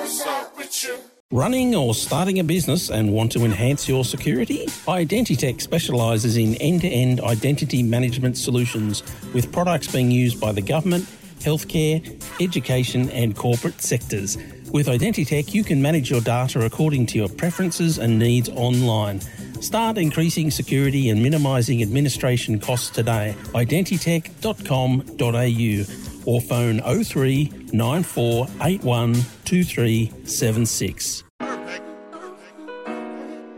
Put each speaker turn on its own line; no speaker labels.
What's up with you?
Running or starting a business and want to enhance your security? Identitech specialises in end-to-end identity management solutions with products being used by the government, healthcare, education and corporate sectors. With Identitech, you can manage your data according to your preferences and needs online. Start increasing security and minimising administration costs today. Identitech.com.au or phone 03 9481 2376.